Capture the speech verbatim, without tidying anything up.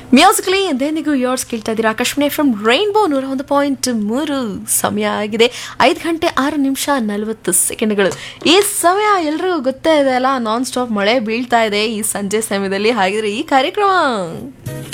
Musically ಎಂದೆಂದಿಗೂ yours ಕೇಳ್ತಾ ಇದ್ದೀರಾ ಆಕಾಶವಾಣಿ ಫ್ರಮ್ ರೈನ್ಬೋ ನೂರ ಒಂದು ಪಾಯಿಂಟ್ ಮೂರು. ಸಮಯ ಆಗಿದೆ ಐದು ಗಂಟೆ ಆರು ನಿಮಿಷ ನಲವತ್ತು ಸೆಕೆಂಡ್ಗಳು. ಈ ಸಮಯ ಎಲ್ರಿಗೂ ಗೊತ್ತೇ ಇದೆ ಅಲ್ಲ, ನಾನ್ ಸ್ಟಾಪ್ ಮಳೆ ಬೀಳ್ತಾ ಇದೆ ಈ ಸಂಜೆ ಸಮಯದಲ್ಲಿ. ಹಾಗಿದ್ರೆ ಈ ಕಾರ್ಯಕ್ರಮ